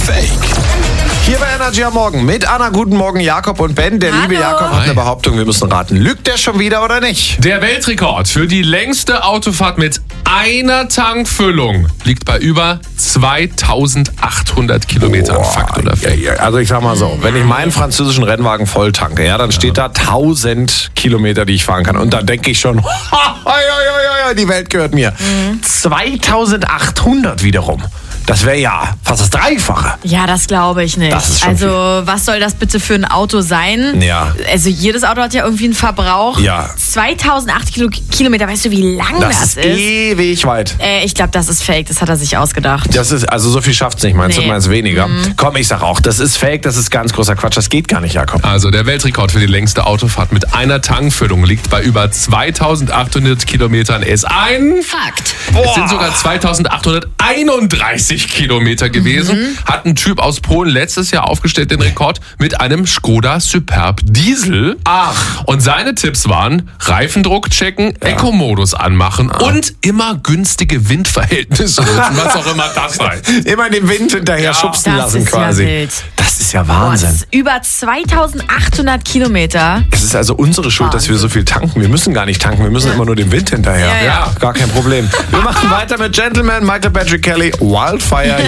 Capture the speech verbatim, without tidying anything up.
Fake? Hier bei Energy am Morgen mit Anna. Guten Morgen, Jakob und Ben. Der Hallo. liebe Jakob hat eine Behauptung, wir müssen raten. Lügt der schon wieder oder nicht? Der Weltrekord für die längste Autofahrt mit einer Tankfüllung liegt bei über zweitausendachthundert Kilometern. Fakt oder Fake? Ja, ja, also ich sag mal so, wenn ich meinen französischen Rennwagen voll tanke, ja, dann steht da tausend Kilometer, die ich fahren kann. Und da denke ich schon, die Welt gehört mir. Mhm. zweitausendachthundert wiederum. Das wäre ja fast das Dreifache. Ja, das glaube ich nicht. Das ist schon also, viel. was soll das bitte für ein Auto sein? Ja. Also, jedes Auto hat ja irgendwie einen Verbrauch. Ja. zweitausendachthundert Kilo- Kilometer, weißt du, wie lang das, Das ist ist? ewig weit. Äh, ich glaube, das ist fake. Das hat er sich ausgedacht. Das ist, also so viel schafft's nicht. Meinst Nee. du, meinst weniger? Mhm. Komm, ich sag auch, das ist fake, das ist ganz großer Quatsch. Das geht gar nicht, Jakob. Also der Weltrekord für die längste Autofahrt mit einer Tankfüllung liegt bei über zweitausendachthundert Kilometern. Ist ein Fakt. Es sind sogar zweitausendachthunderteinunddreißig Kilometer gewesen. Mhm. Hat ein Typ aus Polen letztes Jahr aufgestellt, den Rekord, mit einem Skoda Superb Diesel. Ach. Und seine Tipps waren: Reifendruck checken, ja. Eco-Modus anmachen ah. und immer günstige Windverhältnisse nutzen, was auch immer das heißt. Immer den Wind hinterher Ja. schubsen Das lassen ist quasi. ja wild. Das ist ja Boah, das Wahnsinn. ist über zweitausendachthundert Kilometer. Es ist also unsere Schuld, dass wir so viel tanken. Wir müssen gar nicht tanken, wir müssen immer nur den Wind hinterher. Ja, ja. Gar kein Problem. Wir machen weiter mit Gentleman, Michael Patrick Kelly, Wildfire.